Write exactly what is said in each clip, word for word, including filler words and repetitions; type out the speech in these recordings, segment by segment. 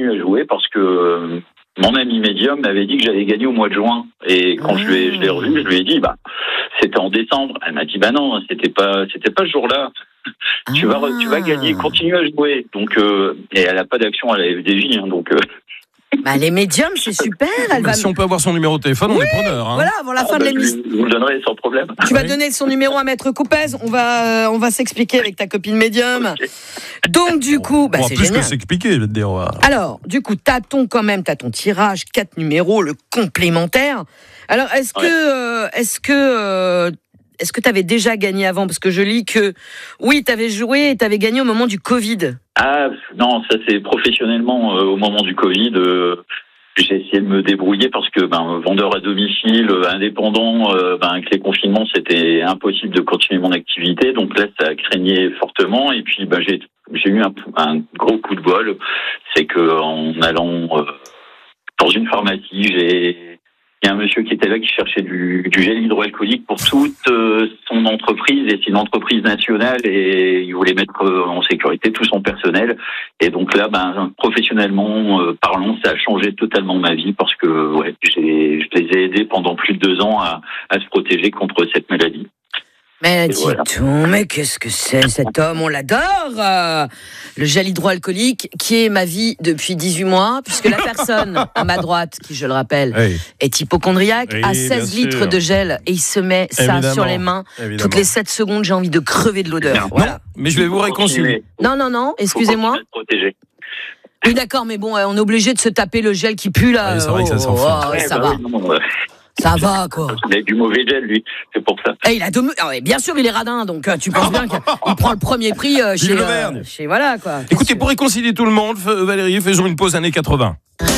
continue à jouer parce que euh, mon ami médium m'avait dit que j'allais gagner au mois de juin. Et quand mmh. je, l'ai, je l'ai revu, je lui ai dit, bah, c'était en décembre. Elle m'a dit, bah non, c'était pas, c'était pas ce jour-là. Ah. tu vas, tu vas gagner, continue à jouer. Donc, euh, et elle a pas d'action à la F D J, hein, donc. Euh, Bah, les médiums, c'est super. Elle bah, va... Si on peut avoir son numéro de téléphone, oui, on est preneur. Hein. Voilà, avant la ah, fin bah, de l'émission. Je vous le donnerai sans problème. Tu vas donner son numéro à Maître Coupez. On va, euh, on va s'expliquer avec ta copine médium. Okay. Donc, du coup, bah, bon, c'est plus génial. que s'expliquer, je vais te dire. Ouais. Alors, du coup, t'as ton, quand même, t'as ton tirage, quatre numéros, le complémentaire. Alors, est-ce ouais. que, euh, est-ce que, euh, est-ce que t'avais déjà gagné avant? Parce que je lis que, oui, t'avais joué et t'avais gagné au moment du Covid. Ah, non, ça c'est professionnellement euh, au moment du Covid. Euh, J'ai essayé de me débrouiller parce que ben vendeur à domicile, indépendant, euh, ben avec les confinements, c'était impossible de continuer mon activité. Donc là, ça craignait fortement. Et puis, ben j'ai j'ai eu un, un gros coup de bol, c'est que en allant euh, dans une pharmacie, j'ai il y a un monsieur qui était là qui cherchait du, du gel hydroalcoolique pour toute euh, son entreprise, et c'est une entreprise nationale et il voulait mettre euh, en sécurité tout son personnel. Et donc là, ben professionnellement euh, parlant, ça a changé totalement ma vie parce que ouais, j'ai, je les ai aidés pendant plus de deux ans à, à se protéger contre cette maladie. Mais dis voilà. donc, mais qu'est-ce que c'est cet homme? On l'adore euh, le gel hydroalcoolique, qui est ma vie depuis dix-huit mois, puisque la personne à ma droite, qui je le rappelle, oui. est hypochondriaque, oui, a seize litres de gel, et il se met ça évidemment, sur les mains. Évidemment. Toutes les sept secondes, j'ai envie de crever de l'odeur. Voilà. Non, mais je vais vous réconcilier. Non, non, non, excusez-moi. Oui, d'accord, mais bon, on est obligé de se taper le gel qui pue, là. Oui, c'est vrai oh, que ça s'en oh, fout. oh, ouais, ça bah va. oui, non, ouais. Ça va, quoi. Il a du mauvais gel, lui, c'est pour ça. Et il a de... ah ouais, bien sûr, il est radin, donc euh, tu penses bien qu'il prend le premier prix euh, chez, euh, chez... Voilà, quoi. Écoutez, pour réconcilier tout le monde, Valérie, faisons une pause années quatre-vingts.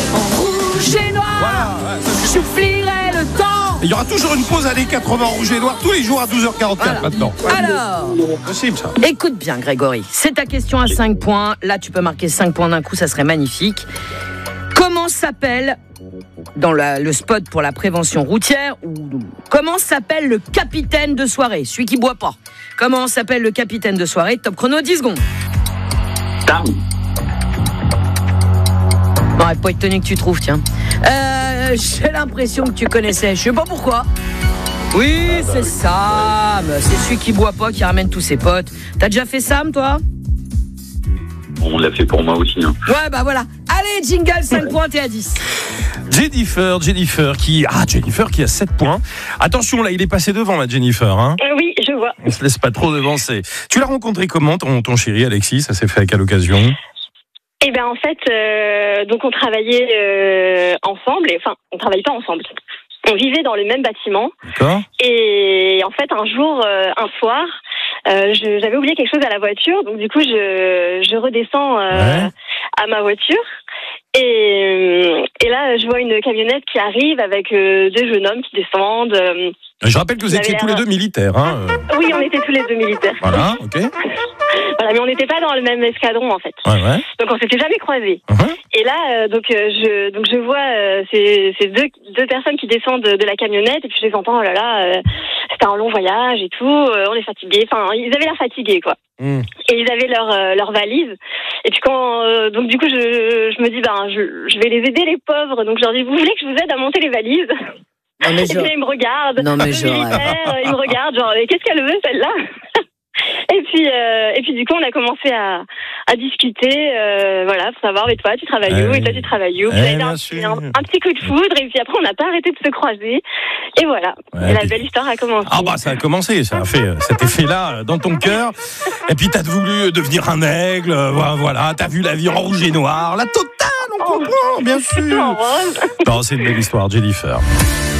Rouge et noir, voilà, ouais, j'oublierai le temps. Il y aura toujours une pause années quatre-vingts rouge et noir, tous les jours à douze heures quarante-quatre, voilà. Maintenant. Alors, possible, ça. Écoute bien, Grégory, c'est ta question à cinq points. Là, tu peux marquer cinq points d'un coup, ça serait magnifique. Comment s'appelle... dans la, le spot pour la prévention routière, ou comment s'appelle le capitaine de soirée, celui qui boit pas? Comment s'appelle le capitaine de soirée? Top chrono, dix secondes. Tam. Bon, il faut être tenu que tu trouves, tiens. Euh, j'ai l'impression que tu connaissais, je sais pas pourquoi. Oui, ah bah c'est oui. Sam, c'est celui qui boit pas, qui ramène tous ses potes. T'as déjà fait Sam, toi? On l'a fait pour moi aussi. Hein. Ouais, bah voilà. Allez, jingle, cinq points, t'es à dix. Jennifer, Jennifer qui... Ah, Jennifer qui a sept points. Attention, là, il est passé devant, là, Jennifer. Hein. Euh, oui, je vois. On se laisse pas trop devancer. Tu l'as rencontré comment, ton, ton chéri, Alexis? Ça s'est fait à quelle occasion? Eh bien, en fait, euh, donc on travaillait euh, ensemble. Et, enfin, on travaillait pas ensemble. On vivait dans le même bâtiment. D'accord. Et en fait, un jour, euh, un soir... Euh, je, j'avais oublié quelque chose à la voiture, donc du coup je, je redescends euh, ouais. à ma voiture et, et là je vois une camionnette qui arrive avec euh, deux jeunes hommes qui descendent. Euh, je rappelle que vous étiez tous les deux militaires. Hein. Oui, on était tous les deux militaires. Voilà, ok. Voilà, mais on n'était pas dans le même escadron en fait. Ouais, ouais. Donc on s'était jamais croisés. Uh-huh. Et là, euh, donc euh, je donc je vois euh, ces, ces deux deux personnes qui descendent de, de la camionnette et puis je les entends. Oh là là, euh, c'était un long voyage et tout. Euh, on est fatigués. Enfin, ils avaient l'air fatigués quoi. Mm. Et ils avaient leur euh, leur valise. Et puis quand euh, donc du coup je je me dis ben je je vais les aider les pauvres. Donc je leur dis vous voulez que je vous aide à monter les valises? Non, mais et puis là, ils me regardent. Non mais je militaire, ils me regardent genre mais qu'est-ce qu'elle veut celle-là? Et puis, euh, et puis du coup, on a commencé à, à discuter, euh, voilà, pour savoir, mais toi, tu travailles où, eh, et toi, tu travailles où. Puis eh, il y a un, un, un petit coup de foudre, et puis après, on n'a pas arrêté de se croiser. Et voilà, ouais, et la puis... belle histoire a commencé. Ah bah, ça a commencé, ça a fait cet effet-là dans ton cœur. Et puis, t'as voulu devenir un aigle, voilà, t'as vu la vie en rouge et noir, la totale, on comprend, bien sûr. C'est tout en rose. Non, c'est une belle histoire, Jennifer.